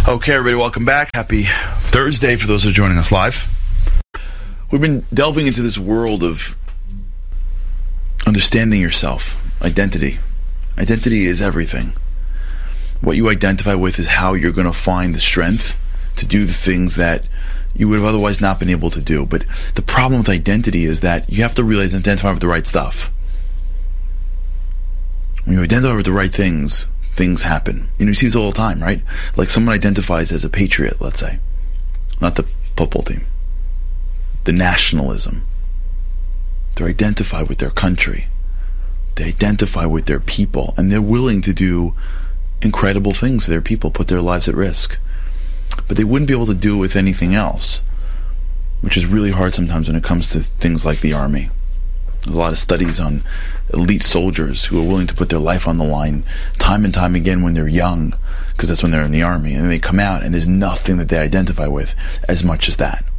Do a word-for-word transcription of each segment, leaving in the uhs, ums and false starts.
Okay, everybody, welcome back. Happy Thursday for those who are joining us live. We've been delving into this world of understanding yourself, identity. Identity is everything. What you identify with is how you're going to find the strength to do the things that you would have otherwise not been able to do. But the problem with identity is that you have to really identify with the right stuff. When you identify with the right things, things happen. You know, you see this all the time, right? Like someone identifies as a patriot, let's say. Not the football team. The nationalism. They identify with their country. They identify with their people. And they're willing to do incredible things for their people, put their lives at risk. But they wouldn't be able to do it with anything else, which is really hard sometimes when it comes to things like the army. There's a lot of studies on elite soldiers who are willing to put their life on the line time and time again when they're young, because that's when they're in the army, and then they come out and there's nothing that they identify with as much as that.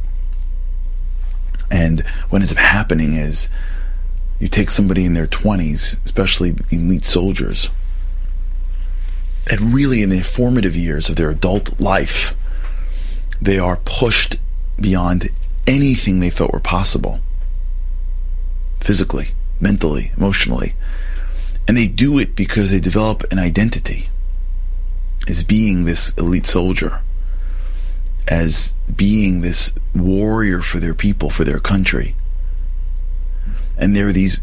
And what ends up happening is you take somebody in their twenties, especially elite soldiers, and really in the formative years of their adult life, they are pushed beyond anything they thought were possible. Physically, mentally, emotionally. And they do it because they develop an identity as being this elite soldier, as being this warrior for their people, for their country. And they're these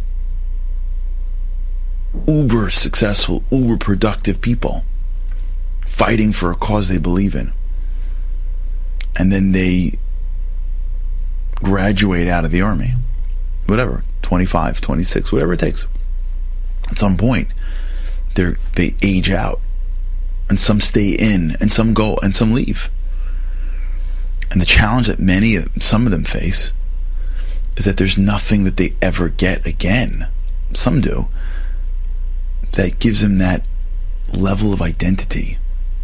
uber successful, uber productive people fighting for a cause they believe in. And then they graduate out of the army. Whatever, twenty-five, twenty-six, whatever it takes. At some point, they they age out. And some stay in, and some go, and some leave. And the challenge that many, some of them face, is that there's nothing that they ever get again. Some do. That gives them that level of identity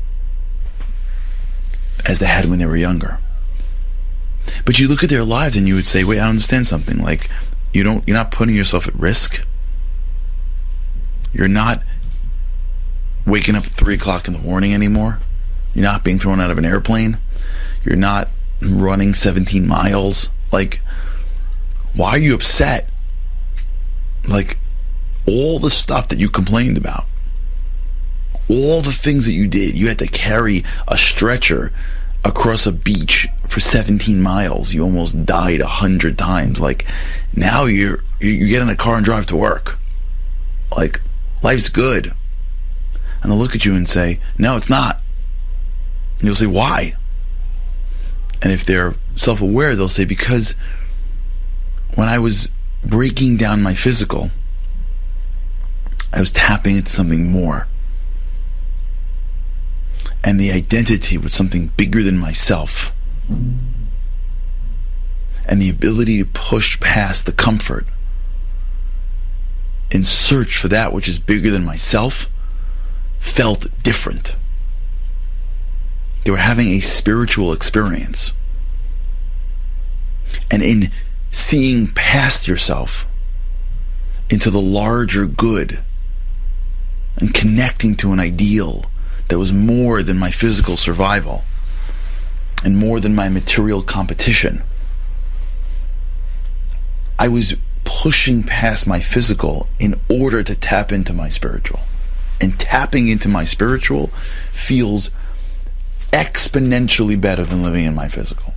as they had when they were younger. But you look at their lives and you would say, wait, I understand something. Like, you don't, you're not putting yourself at risk. You're not waking up at three o'clock in the morning anymore. You're not being thrown out of an airplane. You're not running seventeen miles. Like, why are you upset? Like, all the stuff that you complained about, all the things that you did, you had to carry a stretcher across a beach for seventeen miles. You almost died a hundred times. Like, now you're you get in a car and drive to work. Like, life's good. And they'll look at you and say, no, it's not. And you'll say, why? And if they're self-aware, they'll say, because when I was breaking down my physical, I was tapping into something more. And the identity was something bigger than myself. And the ability to push past the comfort in search for that which is bigger than myself felt different. They were having a spiritual experience. And in seeing past yourself into the larger good and connecting to an ideal that was more than my physical survival and more than my material competition, I was pushing past my physical in order to tap into my spiritual. And tapping into my spiritual feels exponentially better than living in my physical.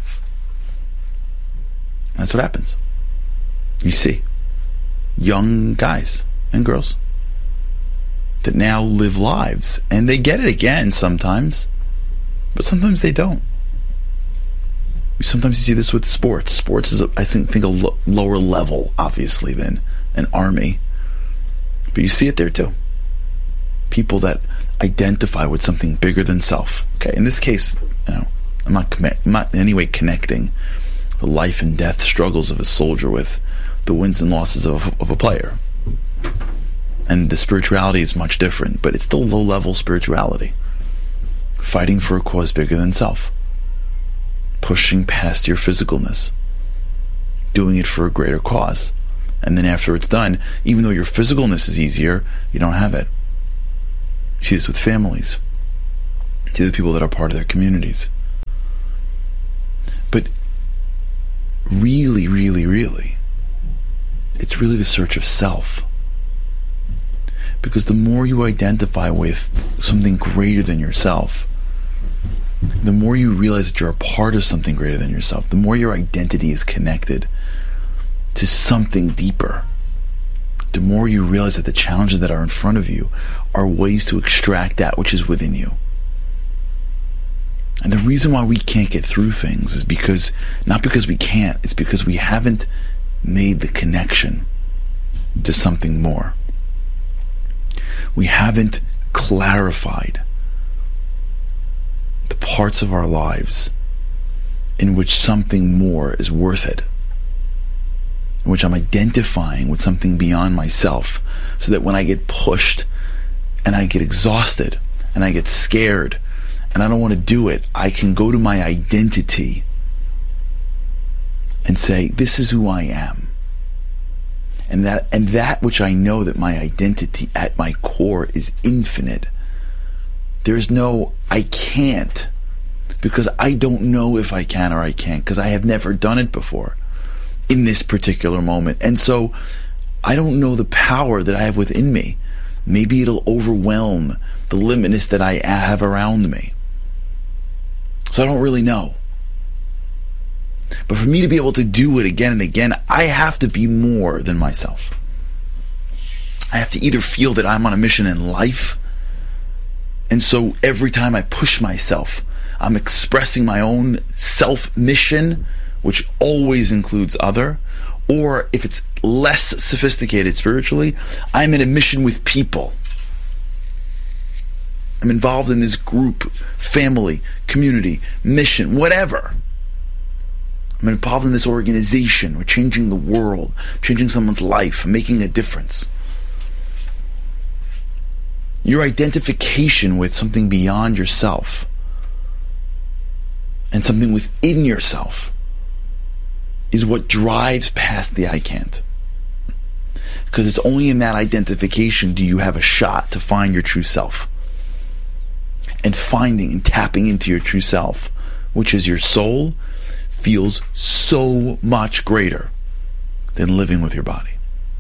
That's what happens. You see young guys and girls that now live lives, and they get it again sometimes, but sometimes they don't. Sometimes you see this with sports. Sports is, a, I think, think a lo- lower level, obviously, than an army, but you see it there too. People that identify with something bigger than self. Okay, in this case, you know, I'm not, com- I'm not in any way connecting the life and death struggles of a soldier with the wins and losses of, of a player. And the spirituality is much different, but it's still low-level spirituality. Fighting for a cause bigger than self. Pushing past your physicalness. Doing it for a greater cause. And then after it's done, even though your physicalness is easier, you don't have it. You see this with families. to the people that are part of their communities. But really, really, really, it's really the search of self. Because the more you identify with something greater than yourself, the more you realize that you're a part of something greater than yourself, the more your identity is connected to something deeper, the more you realize that the challenges that are in front of you are ways to extract that which is within you. And the reason why we can't get through things is because, not because we can't, it's because we haven't made the connection to something more. We haven't clarified the parts of our lives in which something more is worth it, in which I'm identifying with something beyond myself, so that when I get pushed and I get exhausted and I get scared and I don't want to do it, I can go to my identity and say, this is who I am. And that and that which I know, that my identity at my core is infinite. There's no I can't, because I don't know if I can or I can't, because I have never done it before in this particular moment. And so I don't know the power that I have within me. Maybe it'll overwhelm the limitness that I have around me. So I don't really know. But for me to be able to do it again and again, I have to be more than myself. I have to either feel that I'm on a mission in life, and so every time I push myself, I'm expressing my own self-mission, which always includes other. Or if it's less sophisticated spiritually, I'm in a mission with people. I'm involved in this group, family, community, mission, whatever. I'm involved in this organization. We're changing the world, changing someone's life, making a difference. Your identification with something beyond yourself and something within yourself is what drives past the I can't. Because it's only in that identification do you have a shot to find your true self. And finding and tapping into your true self, which is your soul, feels so much greater than living with your body.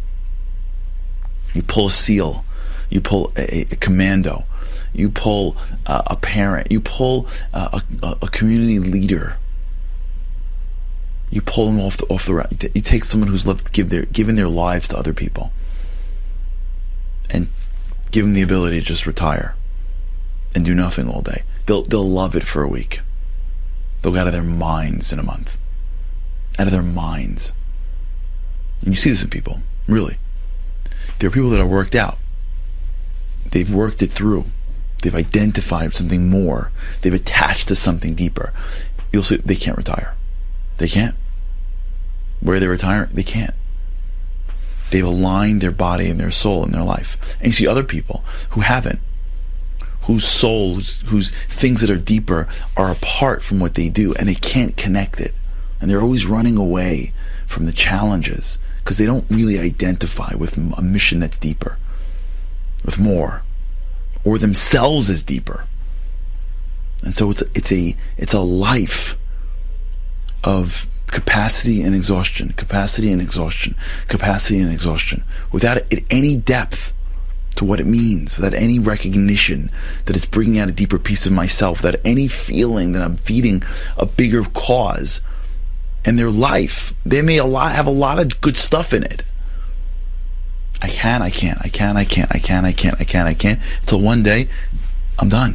You pull a SEAL, you pull a, a commando, you pull uh, a parent, you pull uh, a, a community leader. You pull them off the off the route. You take someone who's loved, give their given their lives to other people, and give them the ability to just retire and do nothing all day. They'll they'll love it for a week. They'll go out of their minds in a month. Out of their minds. And you see this in people, really. There are people that are worked out. They've worked it through. They've identified something more. They've attached to something deeper. You'll see they can't retire. They can't. Where they retire, they can't. They've aligned their body and their soul and their life. And you see other people who haven't, whose souls, whose things that are deeper are apart from what they do, and they can't connect it. And they're always running away from the challenges because they don't really identify with a mission that's deeper, with more, or themselves as deeper. And so it's a, it's a it's a life of capacity and exhaustion, capacity and exhaustion, capacity and exhaustion, without it, any depth to what it means, without any recognition that it's bringing out a deeper piece of myself, without any feeling that I'm feeding a bigger cause. And their life, they may a lot have a lot of good stuff in it. I can, I can't, I can, I can't, I can, I can't, I can, I can't, until one day, I'm done.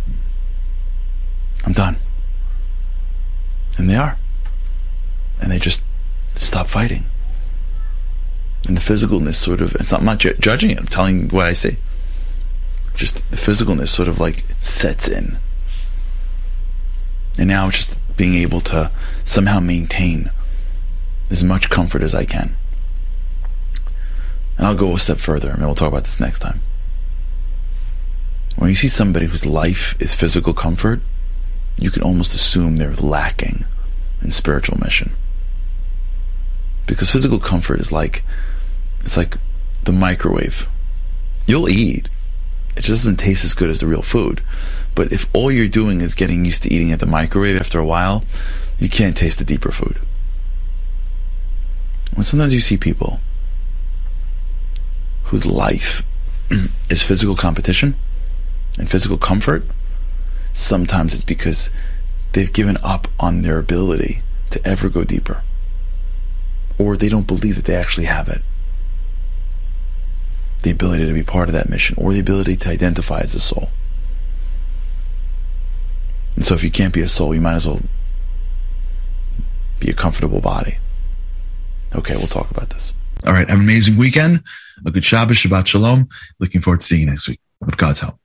I'm done. And they are. And they just stop fighting. And the physicalness sort of, it's not, I'm not ju- judging it, I'm telling you what I see. Just the physicalness sort of like sets in. And now just being able to somehow maintain as much comfort as I can. And I'll go a step further, and we'll talk about this next time. When you see somebody whose life is physical comfort, you can almost assume they're lacking in spiritual mission. Because physical comfort is like, it's like the microwave. You'll eat. It just doesn't taste as good as the real food. But if all you're doing is getting used to eating at the microwave, after a while, you can't taste the deeper food. When sometimes you see people whose life is physical competition and physical comfort, sometimes it's because they've given up on their ability to ever go deeper. Or they don't believe that they actually have it. The ability to be part of that mission, or the ability to identify as a soul. And so if you can't be a soul, you might as well be a comfortable body. Okay, we'll talk about this. All right, have an amazing weekend. A good Shabbos, Shabbat Shalom. Looking forward to seeing you next week with God's help.